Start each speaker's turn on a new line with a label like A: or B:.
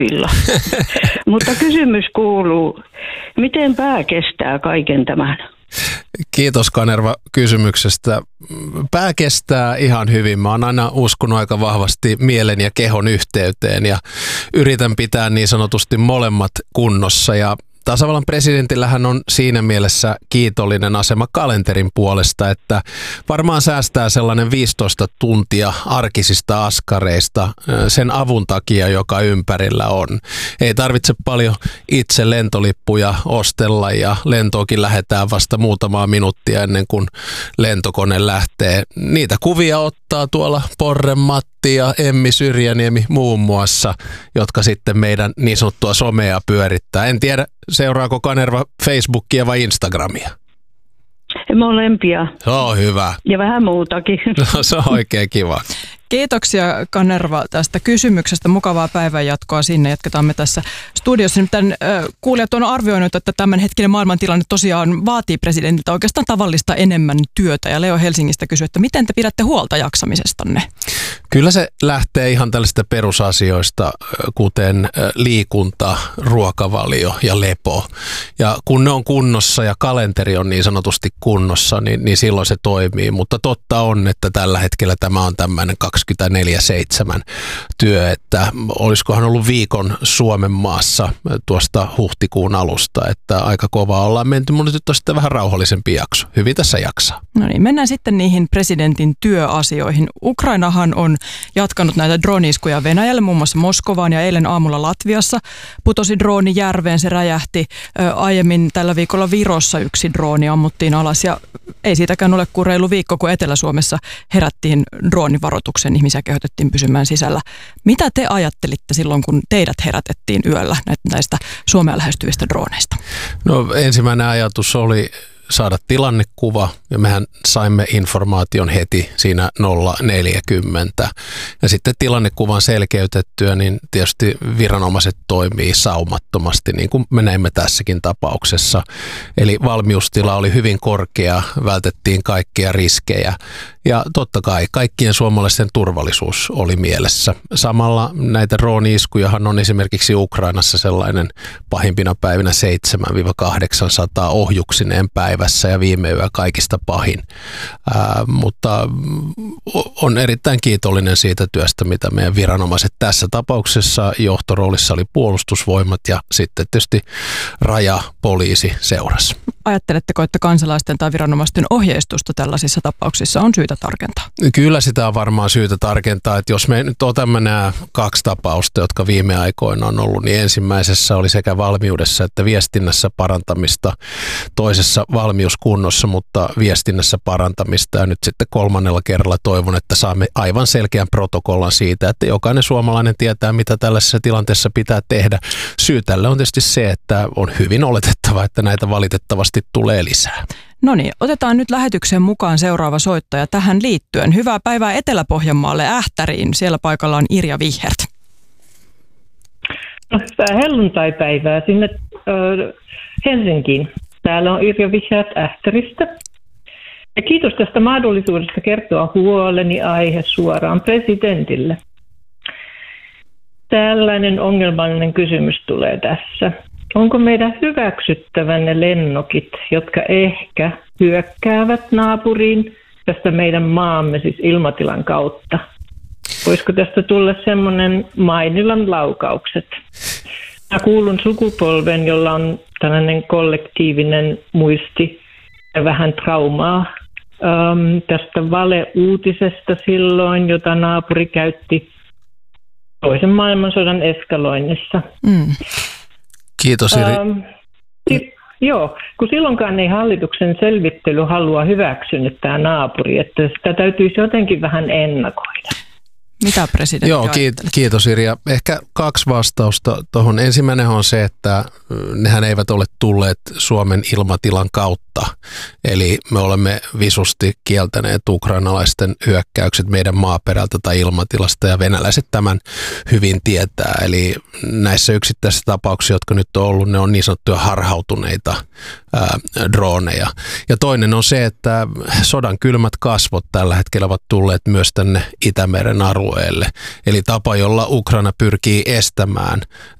A: Mutta kysymys kuuluu, miten pää kestää kaiken tämän?
B: Kiitos Kanerva kysymyksestä. Pää kestää ihan hyvin. Mä oon aina uskonut aika vahvasti mielen ja kehon yhteyteen ja yritän pitää niin sanotusti molemmat kunnossa. Ja tasavallan presidentillähän on siinä mielessä kiitollinen asema kalenterin puolesta, että varmaan säästää sellainen 15 tuntia arkisista askareista sen avun takia, joka ympärillä on. Ei tarvitse paljon itse lentolippuja ostella ja lentoonkin lähdetään vasta muutamaa minuuttia ennen kuin lentokone lähtee. Niitä kuvia ottaa tuolla Porren Matti ja Emmi Syrjäniemi muun muassa, jotka sitten meidän niin sanottua somea pyörittää. En tiedä, seuraako Kanerva Facebookia vai Instagramia?
A: Molempia.
B: Se on hyvä.
A: Ja vähän muutakin.
B: No, se on oikein kiva.
C: Kiitoksia Kanerva tästä kysymyksestä. Mukavaa päivänjatkoa sinne. Jatketaan me tässä studiossa. Nimittäin kuulijat on arvioinut, että tämänhetkinen maailmantilanne tosiaan vaatii presidentiltä oikeastaan tavallista enemmän työtä. Ja Leo Helsingistä kysyy, että miten te pidätte huolta jaksamisestanne?
B: Kyllä se lähtee ihan tällaisista perusasioista, kuten liikunta, ruokavalio ja lepo. Ja kun ne on kunnossa ja kalenteri on niin sanotusti kunnossa, niin silloin se toimii. Mutta totta on, että tällä hetkellä tämä on tämmöinen 24/7 työ, että olisikohan ollut viikon Suomen maassa tuosta huhtikuun alusta, että aika kovaa ollaan menty, mutta nyt on sitten vähän rauhallisempi jakso. Hyvin tässä jaksaa.
C: No niin, mennään sitten niihin presidentin työasioihin. Ukrainahan on jatkanut näitä drone-iskuja Venäjälle, muun muassa Moskovaan ja eilen aamulla Latviassa. Putosi drooni järveen, se räjähti. Aiemmin tällä viikolla Virossa yksi drooni ammuttiin alas ja ei siitäkään ole kuin reilu viikko, kun Etelä-Suomessa herättiin droonivaroituksen, ihmisiä kehotettiin pysymään sisällä. Mitä te ajattelitte silloin, kun teidät herätettiin yöllä näistä Suomea lähestyvistä drooneista?
B: No ensimmäinen ajatus oli saada tilannekuva ja mehän saimme informaation heti siinä 0:40 ja sitten tilannekuvan selkeytettyä, niin tietysti viranomaiset toimii saumattomasti niin kuin me näimme tässäkin tapauksessa. Eli valmiustila oli hyvin korkea, vältettiin kaikkia riskejä ja totta kai kaikkien suomalaisten turvallisuus oli mielessä. Samalla näitä drone-iskujahan on esimerkiksi Ukrainassa sellainen pahimpina päivinä 700-800 ohjuksineen päivässä ja viime yö kaikista pahin. Mutta on erittäin kiitollinen siitä työstä, mitä meidän viranomaiset tässä tapauksessa johtoroolissa oli Puolustusvoimat ja sitten tietysti rajapoliisi seurasi.
C: Ajatteletteko, että kansalaisten tai viranomaisten ohjeistusta tällaisissa tapauksissa on syytä tarkentaa?
B: Kyllä sitä on varmaan syytä tarkentaa, että jos me nyt otamme nämä 2 tapausta, jotka viime aikoina on ollut, niin ensimmäisessä oli sekä valmiudessa että viestinnässä parantamista, toisessa valmiuskunnossa, mutta viestinnässä parantamista ja nyt sitten 3. kerralla toivon, että saamme aivan selkeän protokollan siitä, että jokainen suomalainen tietää, mitä tällaisessa tilanteessa pitää tehdä. Syy tälle on tietysti se, että on hyvin oletettava, että näitä valitettavasti tulee lisää.
C: No niin, otetaan nyt lähetykseen mukaan seuraava soittaja tähän liittyen. Hyvää päivää Etelä-Pohjanmaalle Ähtäriin. Siellä paikalla on Irja Vihert.
D: Hyvää helluntaipäivää sinne Helsinkiin. Täällä on Irja Vihert Ähtäristä. Ja kiitos tästä mahdollisuudesta kertoa huoleni aihe suoraan presidentille. Tällainen ongelmallinen kysymys tulee tässä. Onko meidän hyväksyttävä ne lennokit, jotka ehkä hyökkäävät naapuriin tästä meidän maamme, siis ilmatilan kautta? Voisiko tästä tulla semmoinen Mainilan laukaukset? Mä kuulun sukupolven, jolla on tällainen kollektiivinen muisti ja vähän traumaa tästä valeuutisesta silloin, jota naapuri käytti toisen maailmansodan eskaloinnissa.
B: Kiitos Iri.
D: Joo, kun silloinkaan ei hallituksen selvittely halua hyväksynyt tämä naapuri, että sitä täytyisi jotenkin vähän ennakoida.
C: Mitä presidentti
B: kiitos Irja. Ehkä 2 vastausta tuohon. Ensimmäinen on se, että nehän eivät ole tulleet Suomen ilmatilan kautta. Eli me olemme visusti kieltäneet ukrainalaisten hyökkäykset meidän maaperältä tai ilmatilasta ja venäläiset tämän hyvin tietää. Eli näissä yksittäisissä tapauksissa, jotka nyt on ollut, ne on niin sanottuja harhautuneita droneja. Ja toinen on se, että sodan kylmät kasvot tällä hetkellä ovat tulleet myös tänne Itämeren alueelle. alueelle. Eli tapa, jolla Ukraina pyrkii estämään